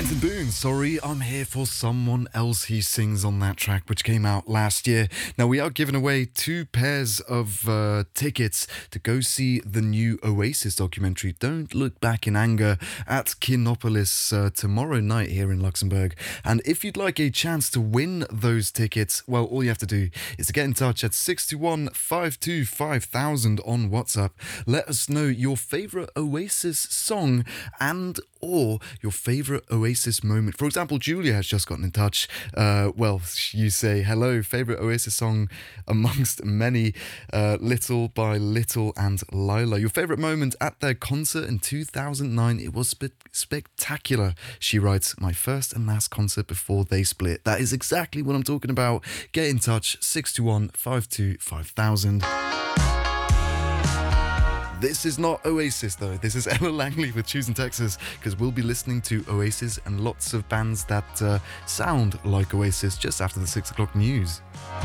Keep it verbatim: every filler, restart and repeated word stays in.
Benson Boone, sorry, I'm here for someone else, he sings on that track, which came out last year. Now, we are giving away two pairs of uh, tickets to go see the new Oasis documentary, Don't Look Back in Anger, at Kinopolis uh, tomorrow night here in Luxembourg. And if you'd like a chance to win those tickets, well, all you have to do is to get in touch at six two one, five two five thousand on WhatsApp. Let us know your favourite Oasis song and or your favourite Oasis moment. For example, Julia has just gotten in touch. Uh, well, you say, hello, favourite Oasis song amongst many, uh, Little by Little and Lila. Your favourite moment at their concert in two thousand nine. It was spe- spectacular. She writes, my first and last concert before they split. That is exactly what I'm talking about. Get in touch, six two one, five two five thousand. This is not Oasis though, this is Ella Langley with Choosing Texas, because we'll be listening to Oasis and lots of bands that uh, sound like Oasis just after the six o'clock news.